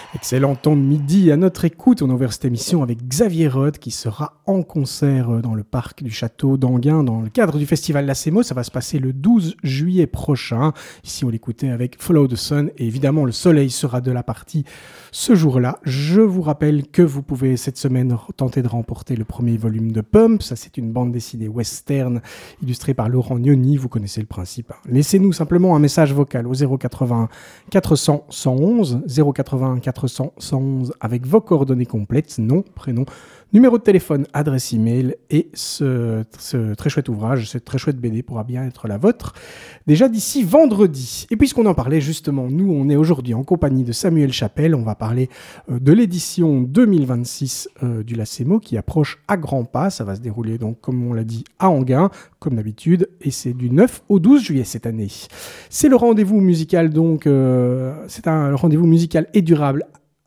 Excellent temps de midi à notre écoute. On a ouvert cette émission avec Xavier Rode qui sera en concert dans le parc du château d'Anguin dans le cadre du festival Lacemo. Ça va se passer le 12 juillet prochain. Ici, on l'écoutait avec Follow the Sun et évidemment, le soleil sera de la partie ce jour-là. Je vous rappelle que vous pouvez cette semaine tenter de remporter le premier volume de Pump. Ça, c'est une bande dessinée western illustrée par Laurent Gnoni. Vous connaissez le principe. Laissez-nous simplement un message vocal au 081 400 111 081 400 111 avec vos coordonnées complètes, nom, prénom, numéro de téléphone, adresse email et ce très chouette ouvrage, cette très chouette BD pourra bien être la vôtre déjà d'ici vendredi. Et puisqu'on en parlait justement, nous on est aujourd'hui en compagnie de Samuel Chapelle, on va parler de l'édition 2026 du Lacemo qui approche à grands pas. Ça va se dérouler donc comme on l'a dit à Anguin comme d'habitude et c'est du 9 au 12 juillet cette année. C'est le rendez-vous musical donc, c'est un rendez-vous musical et durable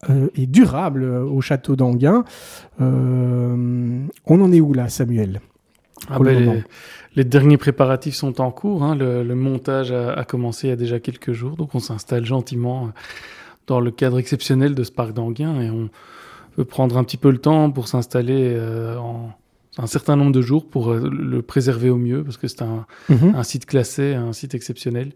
au château d'Anguin. On en est où là, Samuel? Les derniers préparatifs sont en cours. Le montage a commencé il y a déjà quelques jours, donc on s'installe gentiment dans le cadre exceptionnel de ce parc d'Anguin et on veut prendre un petit peu le temps pour s'installer en un certain nombre de jours pour le préserver au mieux parce que c'est un site classé, un site exceptionnel.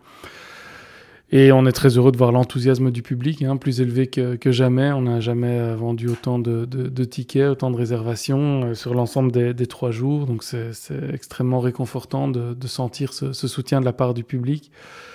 Et on est très heureux de voir l'enthousiasme du public, plus élevé que jamais. On n'a jamais vendu autant de tickets, autant de réservations sur l'ensemble des 3 jours. Donc c'est extrêmement réconfortant de sentir ce soutien de la part du public.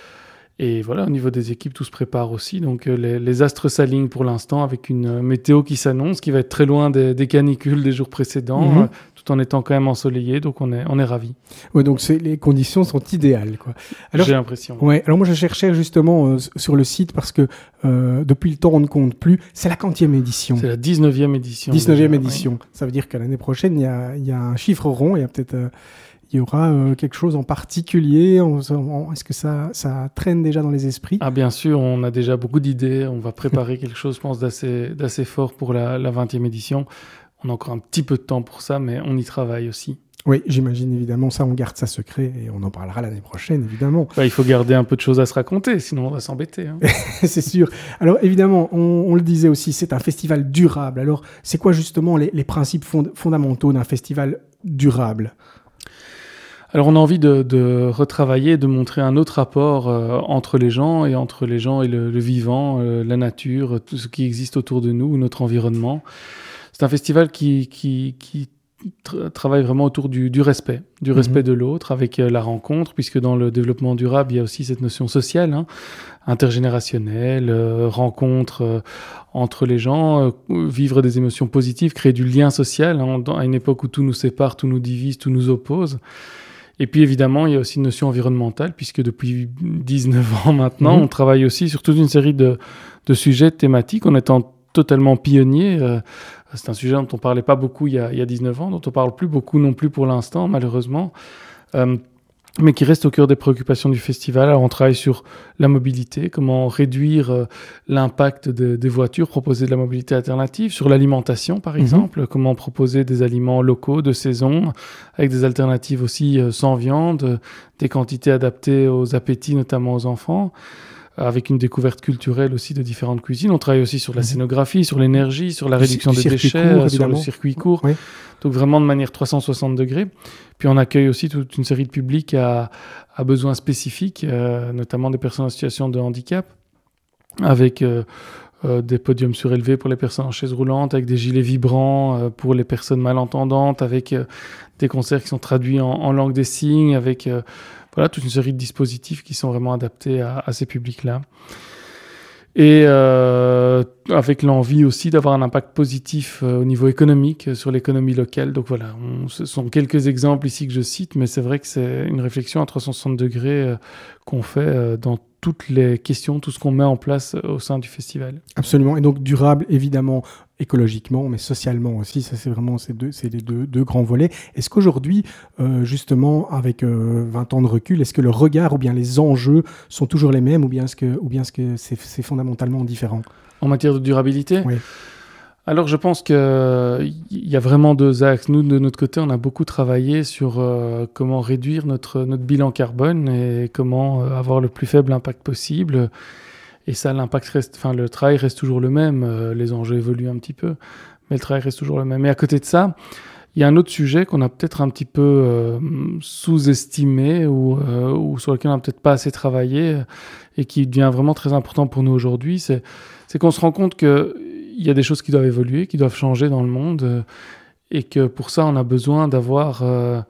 Et voilà, au niveau des équipes, tout se prépare aussi. Donc les astres s'alignent pour l'instant avec une météo qui s'annonce, qui va être très loin des canicules des jours précédents, tout en étant quand même ensoleillé. Donc on est ravis. Ouais, donc les conditions sont idéales, quoi. Alors, j'ai l'impression. Ouais. Alors moi je cherchais justement sur le site parce que depuis le temps on ne compte plus. C'est la 40e édition. C'est la 19e édition. 19e édition. Oui. Ça veut dire qu'à l'année prochaine il y a un chiffre rond. Il y a peut-être il y aura quelque chose en particulier. Est-ce que ça traîne déjà dans les esprits? Ah bien sûr, on a déjà beaucoup d'idées. On va préparer quelque chose, je pense, d'assez fort pour la 20e édition. On a encore un petit peu de temps pour ça, mais on y travaille aussi. Oui, j'imagine évidemment. Ça, on garde ça secret et on en parlera l'année prochaine, évidemment. Il faut garder un peu de choses à se raconter, sinon on va s'embêter. C'est sûr. Alors évidemment, on le disait aussi, c'est un festival durable. Alors, c'est quoi justement les principes fondamentaux d'un festival durable ? Alors on a envie de retravailler, de montrer un autre rapport entre les gens et le vivant, la nature, tout ce qui existe autour de nous, notre environnement. C'est un festival qui travaille vraiment autour du respect, respect de l'autre, avec la rencontre, puisque dans le développement durable, il y a aussi cette notion sociale, intergénérationnelle, rencontre entre les gens, vivre des émotions positives, créer du lien social, à une époque où tout nous sépare, tout nous divise, tout nous oppose. Et puis évidemment, il y a aussi une notion environnementale, puisque depuis 19 ans maintenant, on travaille aussi sur toute une série de sujets thématiques, en étant totalement pionnier. C'est un sujet dont on parlait pas beaucoup il y a 19 ans, dont on parle plus beaucoup non plus pour l'instant, malheureusement, mais qui reste au cœur des préoccupations du festival. Alors on travaille sur la mobilité, comment réduire l'impact des voitures, proposer de la mobilité alternative, sur l'alimentation par exemple, comment proposer des aliments locaux, de saison, avec des alternatives aussi sans viande, des quantités adaptées aux appétits, notamment aux enfants, avec une découverte culturelle aussi de différentes cuisines. On travaille aussi sur la scénographie, sur l'énergie, sur la réduction des déchets, sur le circuit court. Oui. Donc vraiment de manière 360 degrés. Puis on accueille aussi toute une série de publics à besoins spécifiques, notamment des personnes en situation de handicap, avec des podiums surélevés pour les personnes en chaise roulante, avec des gilets vibrants pour les personnes malentendantes, avec des concerts qui sont traduits en langue des signes, avec voilà, toute une série de dispositifs qui sont vraiment adaptés à ces publics-là. Et avec l'envie aussi d'avoir un impact positif au niveau économique sur l'économie locale. Donc voilà, ce sont quelques exemples ici que je cite, mais c'est vrai que c'est une réflexion à 360 degrés qu'on fait dans toutes les questions, tout ce qu'on met en place au sein du festival. Absolument, et donc durable évidemment écologiquement, mais socialement aussi, ça c'est vraiment c'est les deux grands volets. Est-ce qu'aujourd'hui, justement, avec 20 ans de recul, est-ce que le regard ou bien les enjeux sont toujours les mêmes ou bien est-ce que c'est fondamentalement différent ? En matière de durabilité ? Oui. Alors je pense qu'il y a vraiment 2 axes. Nous, de notre côté, on a beaucoup travaillé sur comment réduire notre bilan carbone et comment avoir le plus faible impact possible. Et ça, le travail reste toujours le même. Les enjeux évoluent un petit peu, mais le travail reste toujours le même. Et à côté de ça, il y a un autre sujet qu'on a peut-être un petit peu sous-estimé ou sur lequel on n'a peut-être pas assez travaillé et qui devient vraiment très important pour nous aujourd'hui. C'est qu'on se rend compte qu'il y a des choses qui doivent évoluer, qui doivent changer dans le monde et que pour ça, on a besoin d'avoir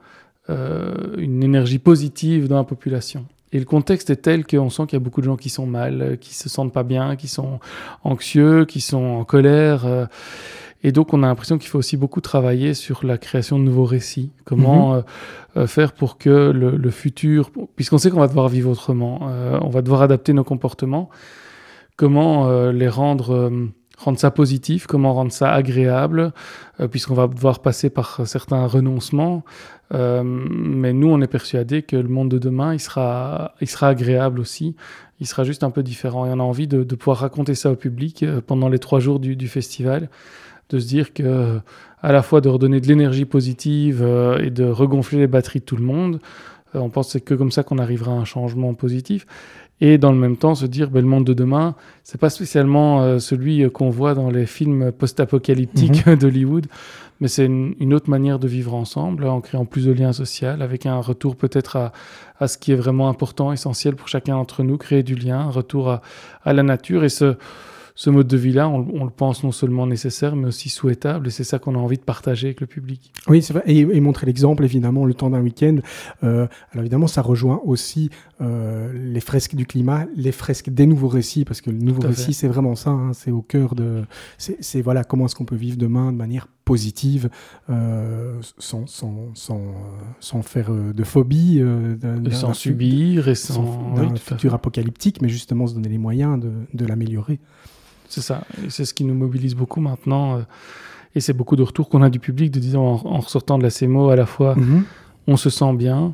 une énergie positive dans la population. Et le contexte est tel qu'on sent qu'il y a beaucoup de gens qui sont mal, qui se sentent pas bien, qui sont anxieux, qui sont en colère. Et donc, on a l'impression qu'il faut aussi beaucoup travailler sur la création de nouveaux récits. Comment faire pour que le futur... Puisqu'on sait qu'on va devoir vivre autrement, on va devoir adapter nos comportements. Comment les rendre ça positif, comment rendre ça agréable, puisqu'on va devoir passer par certains renoncements. Mais nous, on est persuadés que le monde de demain, il sera agréable aussi. Il sera juste un peu différent. Et on a envie de pouvoir raconter ça au public pendant les 3 jours du festival, de se dire que à la fois de redonner de l'énergie positive et de regonfler les batteries de tout le monde. On pense que c'est que comme ça qu'on arrivera à un changement positif. Et dans le même temps, se dire, le monde de demain, c'est pas spécialement celui qu'on voit dans les films post-apocalyptiques d'Hollywood, mais c'est une autre manière de vivre ensemble, en créant plus de liens sociaux, avec un retour peut-être à ce qui est vraiment important, essentiel pour chacun d'entre nous, créer du lien, un retour à la nature. Et ce mode de vie-là, on le pense non seulement nécessaire, mais aussi souhaitable. Et c'est ça qu'on a envie de partager avec le public. Oui, c'est vrai. Et montrer l'exemple, évidemment, le temps d'un week-end. Alors évidemment, ça rejoint aussi les fresques du climat, les fresques des nouveaux récits, parce que le nouveau récit, c'est vraiment ça. Hein, c'est au cœur de... C'est voilà, comment est-ce qu'on peut vivre demain de manière positive, sans faire de phobie. Sans subir, et sans... d'un futur apocalyptique, mais justement se donner les moyens de l'améliorer. C'est ça, et c'est ce qui nous mobilise beaucoup maintenant. Et c'est beaucoup de retours qu'on a du public, de disant en ressortant de la CMO, à la fois on se sent bien,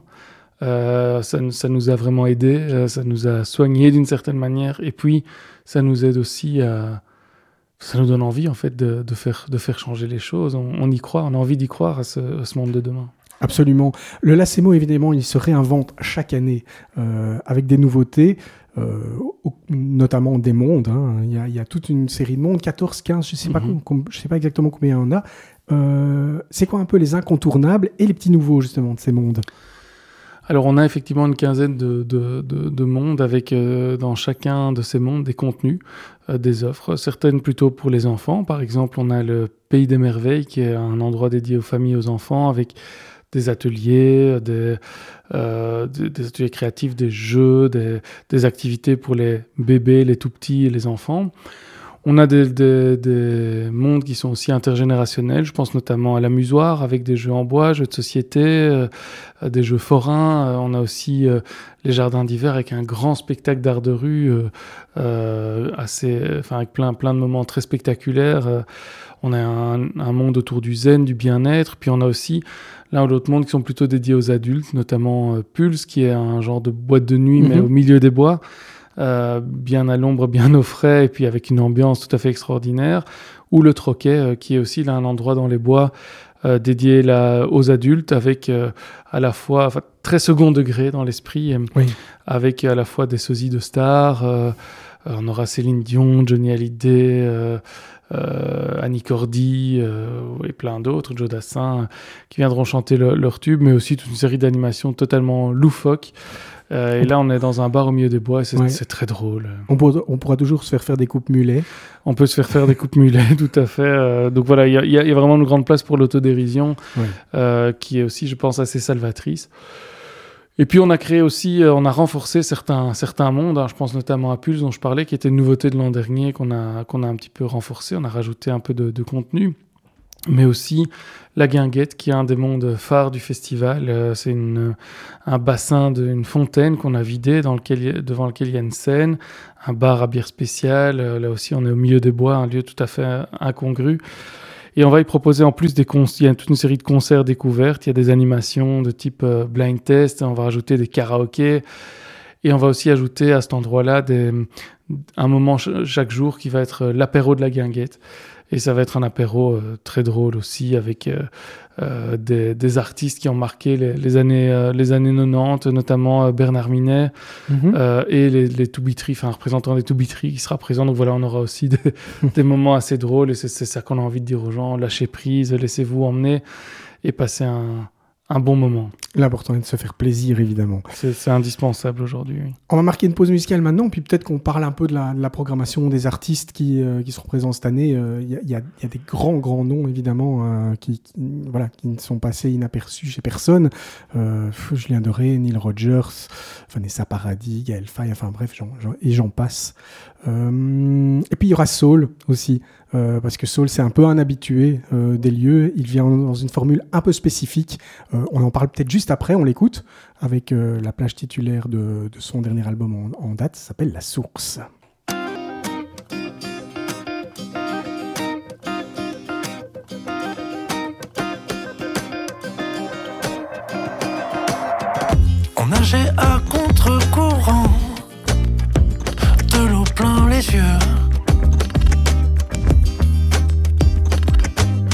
ça nous a vraiment aidé, ça nous a soigné d'une certaine manière, et puis ça nous aide aussi ça nous donne envie en fait de faire changer les choses. On y croit, on a envie d'y croire à ce monde de demain. Absolument. Le LACEMO, évidemment, il se réinvente chaque année avec des nouveautés, notamment des mondes. Hein. Il y a toute une série de mondes, 14, 15, je sais pas exactement combien il y en a. C'est quoi un peu les incontournables et les petits nouveaux, justement, de ces mondes ? Alors, on a effectivement une quinzaine de mondes avec dans chacun de ces mondes des contenus, des offres, certaines plutôt pour les enfants. Par exemple, on a le Pays des Merveilles, qui est un endroit dédié aux familles et aux enfants, avec des ateliers, des ateliers créatifs, des jeux, des activités pour les bébés, les tout-petits et les enfants. On a des mondes qui sont aussi intergénérationnels. Je pense notamment à l'amusoire avec des jeux en bois, jeux de société, des jeux forains. On a aussi les jardins d'hiver avec un grand spectacle d'art de rue avec plein de moments très spectaculaires. On a un monde autour du zen, du bien-être. Puis on a aussi l'un ou l'autre monde qui sont plutôt dédiés aux adultes, notamment Pulse, qui est un genre de boîte de nuit, mais au milieu des bois. Bien à l'ombre, bien au frais, et puis avec une ambiance tout à fait extraordinaire, ou le Troquet, qui est aussi là un endroit dans les bois dédié aux adultes, avec à la fois très second degré dans l'esprit, avec à la fois des sosies de stars, on aura Céline Dion, Johnny Hallyday, Annie Cordy et plein d'autres, Joe Dassin, qui viendront chanter leur tube, mais aussi toute une série d'animations totalement loufoques. Et là, on est dans un bar au milieu des bois et c'est très drôle. On pourra toujours se faire des coupes mulets. On peut se faire des coupes mulets, tout à fait. Donc voilà, il y a vraiment une grande place pour l'autodérision, qui est aussi, je pense, assez salvatrice. Et puis on a créé aussi, on a renforcé certains mondes. Je pense notamment à Pulse, dont je parlais, qui était une nouveauté de l'an dernier, qu'on a un petit peu renforcé. On a rajouté un peu de contenu. Mais aussi la Guinguette, qui est un des mondes phares du festival. C'est un bassin une fontaine qu'on a vidé, devant lequel il y a une scène, un bar à bière spéciale. Là aussi, on est au milieu des bois, un lieu tout à fait incongru. Et on va y proposer en plus il y a toute une série de concerts découvertes. Il y a des animations de type blind test. On va rajouter des karaokés. Et on va aussi ajouter à cet endroit-là un moment chaque jour qui va être l'apéro de la guinguette. Et ça va être un apéro très drôle aussi, avec des artistes qui ont marqué les années 90, notamment Bernard Minet, et les Toubitry, enfin un représentant des Toubitry qui sera présent. Donc voilà, on aura aussi des moments assez drôles, et c'est ça qu'on a envie de dire aux gens: lâchez prise, laissez-vous emmener et passez un bon moment. L'important est de se faire plaisir, évidemment. C'est indispensable aujourd'hui. Oui. On va marquer une pause musicale maintenant, puis peut-être qu'on parle un peu de la programmation des artistes qui seront présents cette année. Il y a des grands noms, évidemment, qui ne sont passés inaperçus chez personne. Julien Doré, Neil Rogers, Vanessa Paradis, Gaël Faye, enfin bref, j'en passe. Et puis il y aura Saul aussi, parce que Saul, c'est un peu un habitué des lieux. Il vient dans une formule un peu spécifique. On en parle peut-être juste après, on l'écoute avec la plage titulaire de son dernier album en date, ça s'appelle La Source. On nageait à contre-courant, de l'eau plein les yeux.